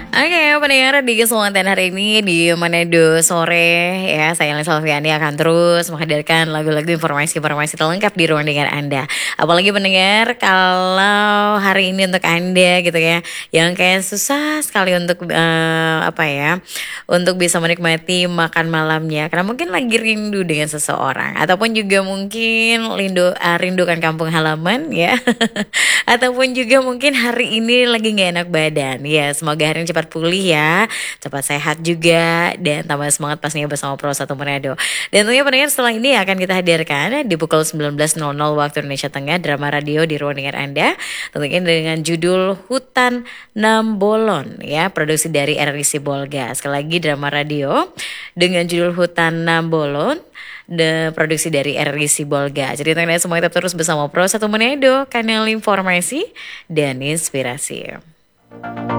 Oke, pendengar di kesempatan hari ini di Manado sore ya, saya Lisa Alfiani akan terus menghadirkan lagu-lagu informasi-informasi terlengkap di ruang dengar Anda. Apalagi pendengar kalau hari ini untuk Anda gitu ya, yang kayak susah sekali untuk untuk bisa menikmati makan malamnya karena mungkin lagi rindu dengan seseorang ataupun juga mungkin rindukan kampung halaman ya. Ataupun juga mungkin hari ini lagi gak enak badan. Ya, semoga hari ini cepat pulih ya, cepat sehat juga, dan tambah semangat pastinya bersama Pro 1 Manado. Dan tentunya pendengar setelah ini akan kita hadirkan di pukul 19.00 waktu Indonesia Tengah drama radio di ruang dengar Anda. Tentunya dengan judul Hutan Nambolon ya, produksi dari RRI Bolga. Sekali lagi drama radio dengan judul Hutan Nambolon, produksi dari RRI Bolga. Jadi teman-teman semua tetap terus bersama Pro 1 Manado, kanal informasi dan inspirasi.